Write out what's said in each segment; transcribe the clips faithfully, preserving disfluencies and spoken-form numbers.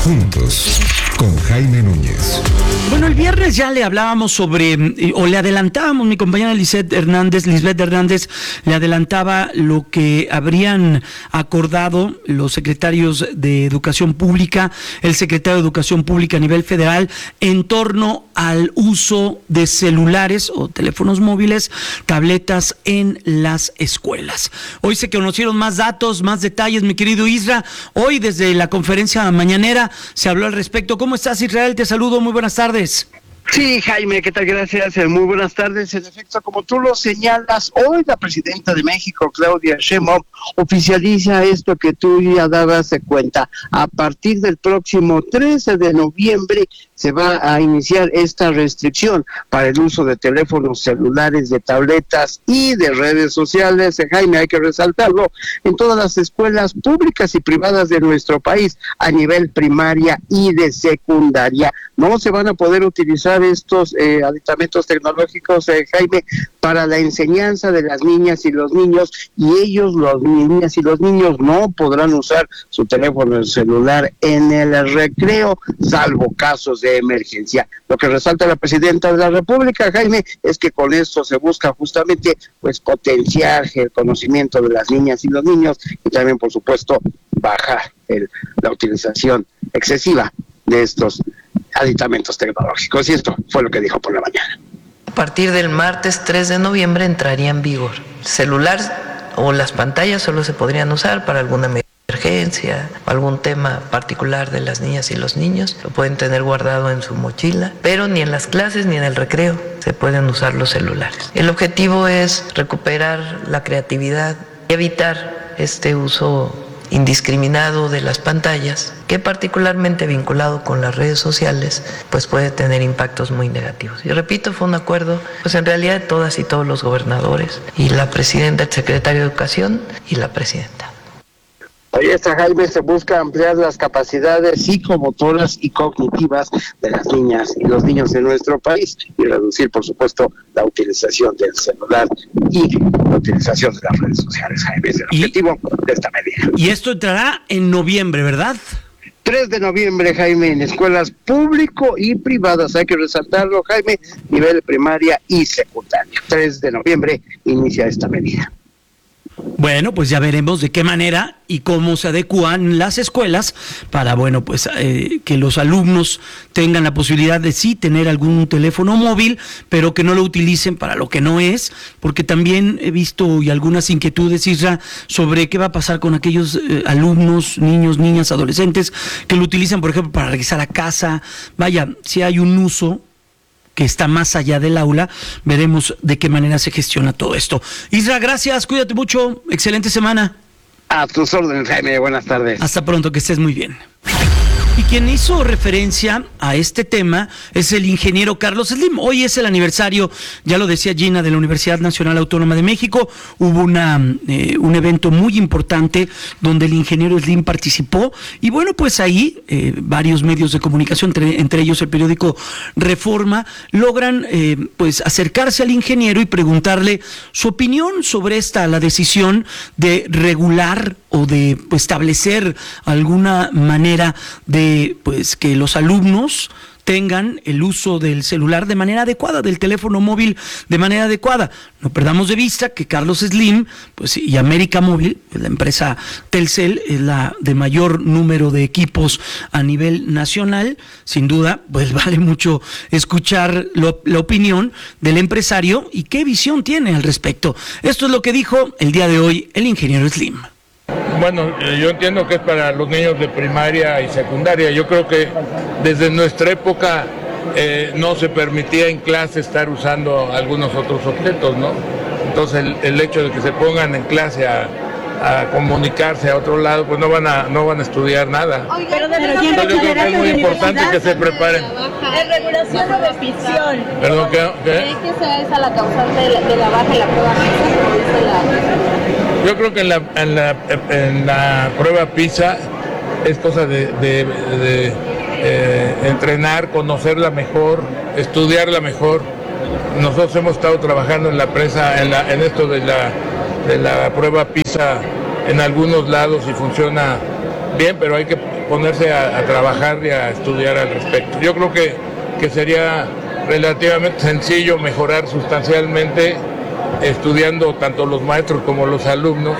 Juntos, con Jaime Núñez. Bueno, el viernes ya le hablábamos sobre, o le adelantábamos, mi compañera Lisbeth Hernández, Lisbeth Hernández le adelantaba lo que habrían acordado los secretarios de Educación Pública, el secretario de Educación Pública a nivel federal, en torno al uso de celulares o teléfonos móviles, tabletas en las escuelas. Hoy se conocieron más datos, más detalles, mi querido Isra. Hoy desde la conferencia mañanera se habló al respecto. ¿Cómo estás, Israel? Te saludo, muy buenas tardes. Sí, Jaime, ¿qué tal? Gracias, muy buenas tardes. En efecto, como tú lo señalas, hoy la presidenta de México, Claudia Sheinbaum, oficializa esto que tú ya dabas de cuenta. A partir del próximo trece de noviembre se va a iniciar esta restricción para el uso de teléfonos celulares, de tabletas y de redes sociales. Jaime, hay que resaltarlo, en todas las escuelas públicas y privadas de nuestro país, a nivel primaria y de secundaria. No se van a poder utilizar estos eh, aditamentos tecnológicos, eh, Jaime, para la enseñanza de las niñas y los niños, y ellos, las niñas y los niños, no podrán usar su teléfono celular en el recreo, salvo casos de emergencia. Lo que resalta la presidenta de la República, Jaime, es que con esto se busca justamente pues potenciar el conocimiento de las niñas y los niños, y también, por supuesto, bajar el, la utilización excesiva de estos aditamentos tecnológicos. Y esto fue lo que dijo por la mañana. A partir del martes tres de noviembre entraría en vigor. Celular o las pantallas solo se podrían usar para alguna emergencia o algún tema particular de las niñas y los niños. Lo pueden tener guardado en su mochila, pero ni en las clases ni en el recreo se pueden usar los celulares. El objetivo es recuperar la creatividad y evitar este uso indiscriminado de las pantallas, que particularmente vinculado con las redes sociales, pues puede tener impactos muy negativos. Y repito, fue un acuerdo, pues en realidad de todas y todos los gobernadores, y la presidenta, el secretario de Educación y la presidenta. Oye, esta, Jaime, se busca ampliar las capacidades psicomotoras y cognitivas de las niñas y los niños de nuestro país y reducir, por supuesto, la utilización del celular y la utilización de las redes sociales, Jaime. Es el objetivo y, de esta medida. Y esto entrará en noviembre, ¿verdad? tres de noviembre, Jaime, en escuelas público y privadas, hay que resaltarlo, Jaime, nivel primaria y secundaria. tres de noviembre inicia esta medida. Bueno, pues ya veremos de qué manera y cómo se adecúan las escuelas para, bueno, pues eh, que los alumnos tengan la posibilidad de sí tener algún teléfono móvil, pero que no lo utilicen para lo que no es, porque también he visto y algunas inquietudes, Isra, sobre qué va a pasar con aquellos eh, alumnos, niños, niñas, adolescentes, que lo utilizan, por ejemplo, para regresar a casa. Vaya, si hay un uso que está más allá del aula, veremos de qué manera se gestiona todo esto. Isra, gracias, cuídate mucho, excelente semana. A tus órdenes, Jaime, buenas tardes. Hasta pronto, que estés muy bien. Y quien hizo referencia a este tema es el ingeniero Carlos Slim. Hoy es el aniversario, ya lo decía Gina, de la Universidad Nacional Autónoma de México. Hubo una eh, un evento muy importante donde el ingeniero Slim participó. Y bueno, pues ahí eh, varios medios de comunicación, entre, entre ellos el periódico Reforma, logran eh, pues acercarse al ingeniero y preguntarle su opinión sobre esta, la decisión de regular o de pues, establecer alguna manera de pues que los alumnos tengan el uso del celular de manera adecuada, del teléfono móvil de manera adecuada. No perdamos de vista que Carlos Slim pues, y América Móvil, la empresa Telcel, es la de mayor número de equipos a nivel nacional. Sin duda, pues vale mucho escuchar lo, la opinión del empresario y qué visión tiene al respecto. Esto es lo que dijo el día de hoy el ingeniero Slim. Bueno, yo entiendo que es para los niños de primaria y secundaria. Yo creo que desde nuestra época eh, no se permitía en clase estar usando algunos otros objetos, ¿no? Entonces el, el hecho de que se pongan en clase a, a comunicarse a otro lado, pues no van a no van a estudiar nada. Oiga, pero de Entonces yo creo que es muy importante que se preparen. ¿De regulación o de prisión? Perdón, ¿qué? ¿qué? ¿Cree que sea esa la causante de la, de la baja en la prueba PISA? Yo creo que en la, en la, en la prueba PISA es cosa de, de, de eh, entrenar, conocerla mejor, estudiarla mejor. Nosotros hemos estado trabajando en la prensa, en, la, en esto de la, de la prueba PISA en algunos lados y funciona bien, pero hay que ponerse a, a trabajar y a estudiar al respecto. Yo creo que, que sería relativamente sencillo mejorar sustancialmente estudiando tanto los maestros como los alumnos.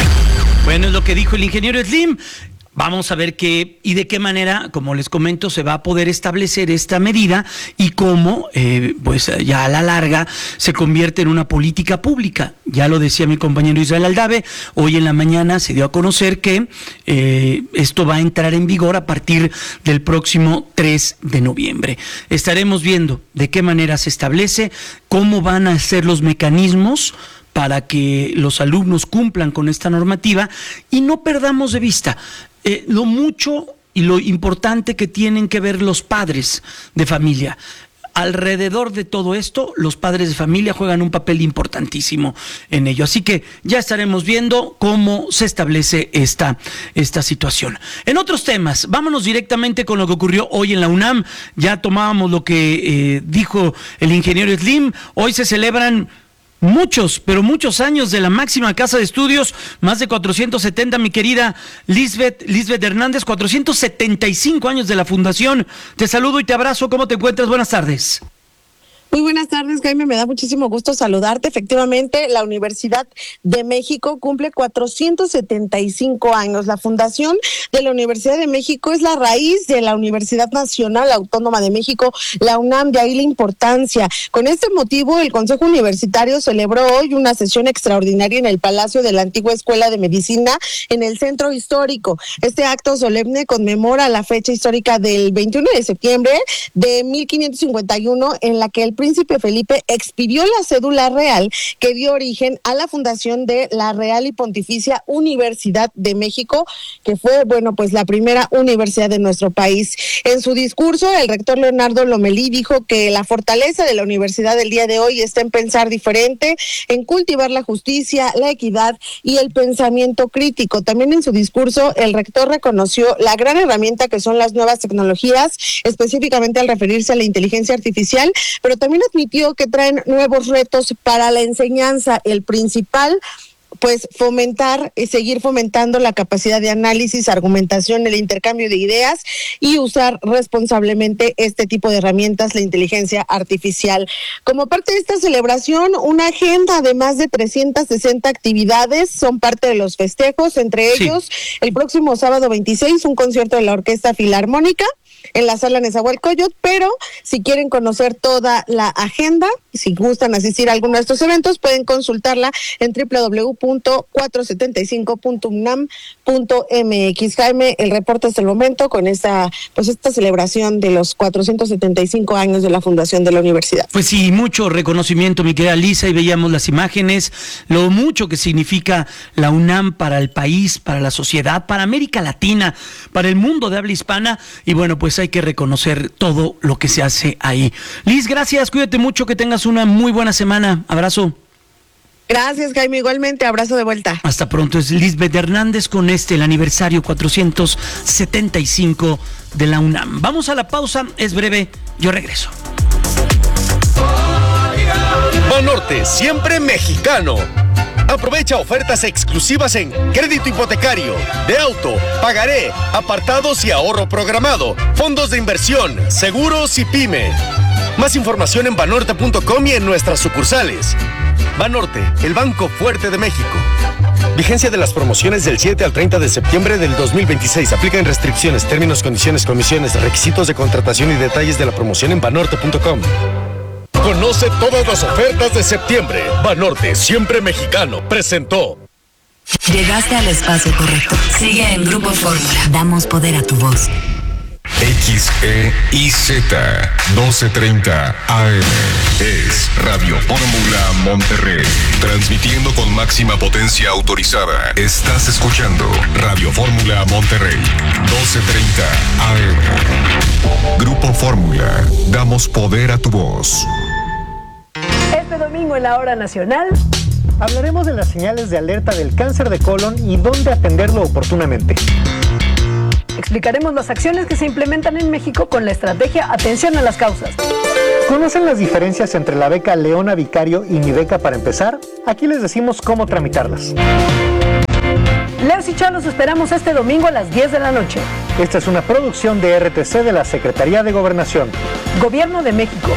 Bueno, es lo que dijo el ingeniero Slim. Vamos a ver qué y de qué manera, como les comento, se va a poder establecer esta medida y cómo, eh, pues ya a la larga, se convierte en una política pública. Ya lo decía mi compañero Israel Aldave, hoy en la mañana se dio a conocer que eh, esto va a entrar en vigor a partir del próximo tres de noviembre. Estaremos viendo de qué manera se establece, cómo van a ser los mecanismos para que los alumnos cumplan con esta normativa y no perdamos de vista eh, lo mucho y lo importante que tienen que ver los padres de familia. Alrededor de todo esto, los padres de familia juegan un papel importantísimo en ello. Así que ya estaremos viendo cómo se establece esta, esta situación. En otros temas, vámonos directamente con lo que ocurrió hoy en la UNAM. Ya tomábamos lo que eh, dijo el ingeniero Slim. Hoy se celebran muchos, pero muchos años de la máxima casa de estudios, más de cuatrocientos setenta, mi querida Lisbeth, Lisbeth Hernández, cuatrocientos setenta y cinco años de la fundación. Te saludo y te abrazo. ¿Cómo te encuentras? Buenas tardes. Muy buenas tardes, Jaime, me da muchísimo gusto saludarte. Efectivamente, la Universidad de México cumple cuatrocientos setenta y cinco años. La fundación de la Universidad de México es la raíz de la Universidad Nacional Autónoma de México, la UNAM, de ahí la importancia. Con este motivo, el Consejo Universitario celebró hoy una sesión extraordinaria en el Palacio de la antigua Escuela de Medicina en el Centro Histórico. Este acto solemne conmemora la fecha histórica del veintiuno de septiembre de mil quinientos cincuenta y uno, en la que el príncipe Felipe expidió la cédula real que dio origen a la fundación de la Real y Pontificia Universidad de México, que fue, bueno, pues la primera universidad de nuestro país. En su discurso, el rector Leonardo Lomelí dijo que la fortaleza de la universidad del día de hoy está en pensar diferente, en cultivar la justicia, la equidad y el pensamiento crítico. También en su discurso, el rector reconoció la gran herramienta que son las nuevas tecnologías, específicamente al referirse a la inteligencia artificial, pero también También admitió que traen nuevos retos para la enseñanza. El principal, pues fomentar y seguir fomentando la capacidad de análisis, argumentación, el intercambio de ideas y usar responsablemente este tipo de herramientas, la inteligencia artificial. Como parte de esta celebración, una agenda de más de trescientas sesenta actividades son parte de los festejos, entre ellos sí. El próximo sábado veintiséis, un concierto de la Orquesta Filarmónica en la sala Nezahualcóyotl, pero si quieren conocer toda la agenda, si gustan asistir a alguno de estos eventos, pueden consultarla en doble u doble u doble u punto cuatrocientos setenta y cinco punto unam punto m x. Jaime, el reporte hasta el momento con esta, pues esta celebración de los cuatrocientos setenta y cinco años de la fundación de la universidad. Pues sí, mucho reconocimiento, mi querida Lisa, y veíamos las imágenes, lo mucho que significa la UNAM para el país, para la sociedad, para América Latina, para el mundo de habla hispana, y bueno, pues hay que reconocer todo lo que se hace ahí. Liz, gracias, cuídate mucho, que tengas una muy buena semana. Abrazo. Gracias, Jaime, igualmente, abrazo de vuelta. Hasta pronto. Es Lisbeth Hernández con este, el aniversario cuatrocientos setenta y cinco de la UNAM. Vamos a la pausa, es breve, yo regreso. Banorte, siempre mexicano. Aprovecha ofertas exclusivas en crédito hipotecario, de auto, pagaré, apartados y ahorro programado, fondos de inversión, seguros y pyme. Más información en banorte punto com y en nuestras sucursales. Banorte, el banco fuerte de México. Vigencia de las promociones del siete al treinta de septiembre del dos mil veintiséis. Aplican restricciones, términos, condiciones, comisiones, requisitos de contratación y detalles de la promoción en banorte punto com. Conoce todas las ofertas de septiembre. Banorte, siempre mexicano, presentó. Llegaste al espacio correcto. Sigue en Grupo Fórmula. Damos poder a tu voz. X E I Z doce treinta A M es Radio Fórmula Monterrey, transmitiendo con máxima potencia autorizada. Estás escuchando Radio Fórmula Monterrey, doce treinta A M. Grupo Fórmula, damos poder a tu voz. Este domingo en la Hora Nacional hablaremos de las señales de alerta del cáncer de colon y dónde atenderlo oportunamente. Explicaremos las acciones que se implementan en México con la estrategia Atención a las Causas. ¿Conocen las diferencias entre la beca Leona Vicario y Mi Beca para Empezar? Aquí les decimos cómo tramitarlas. Leos y Chá los esperamos este domingo a las diez de la noche. Esta es una producción de R T C de la Secretaría de Gobernación. Gobierno de México.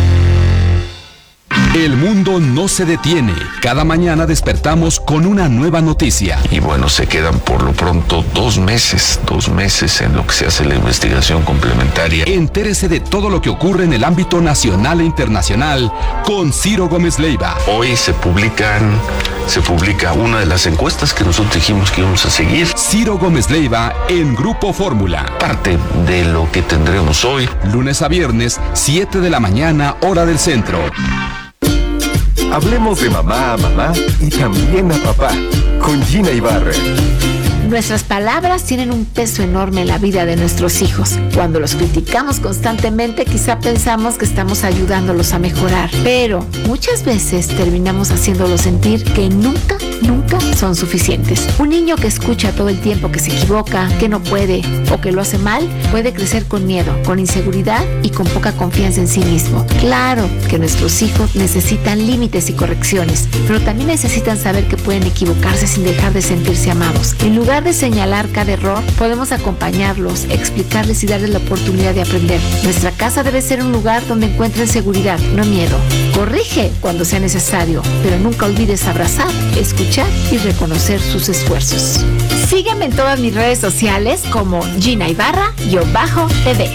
El mundo no se detiene. Cada mañana despertamos con una nueva noticia. Y bueno, se quedan por lo pronto dos meses, dos meses en lo que se hace la investigación complementaria. Entérese de todo lo que ocurre en el ámbito nacional e internacional con Ciro Gómez Leiva. Hoy se publican, se publica una de las encuestas que nosotros dijimos que íbamos a seguir. Ciro Gómez Leiva en Grupo Fórmula. Parte de lo que tendremos hoy. Lunes a viernes, siete de la mañana, hora del centro. Hablemos de mamá a mamá y también a papá, con Gina Ibarra. Nuestras palabras tienen un peso enorme en la vida de nuestros hijos. Cuando los criticamos constantemente, quizá pensamos que estamos ayudándolos a mejorar, pero muchas veces terminamos haciéndolos sentir que nunca, nunca son suficientes. Un niño que escucha todo el tiempo que se equivoca, que no puede o que lo hace mal, puede crecer con miedo, con inseguridad y con poca confianza en sí mismo. Claro que nuestros hijos necesitan límites y correcciones, pero también necesitan saber que pueden equivocarse sin dejar de sentirse amados. En lugar de señalar cada error, podemos acompañarlos, explicarles y darles la oportunidad de aprender. Nuestra casa debe ser un lugar donde encuentren seguridad, no miedo. Corrige cuando sea necesario, pero nunca olvides abrazar, escuchar y reconocer sus esfuerzos. Sígueme en todas mis redes sociales como Gina Ibarra-T V.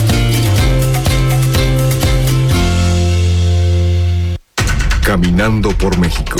Caminando por México.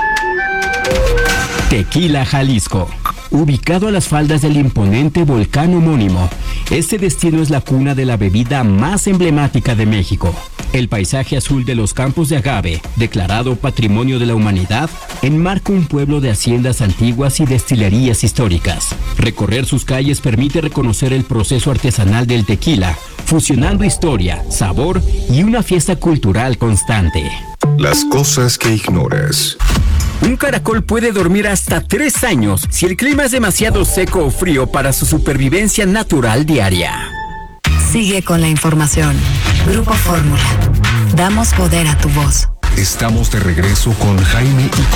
Tequila, Jalisco. Ubicado a las faldas del imponente volcán homónimo, este destino es la cuna de la bebida más emblemática de México. El paisaje azul de los campos de agave, declarado Patrimonio de la Humanidad, enmarca un pueblo de haciendas antiguas y destilerías históricas. Recorrer sus calles permite reconocer el proceso artesanal del tequila, fusionando historia, sabor y una fiesta cultural constante. Las cosas que ignoras. Un caracol puede dormir hasta tres años si el clima es demasiado seco o frío para su supervivencia natural diaria. Sigue con la información. Grupo Fórmula. Damos poder a tu voz. Estamos de regreso con Jaime y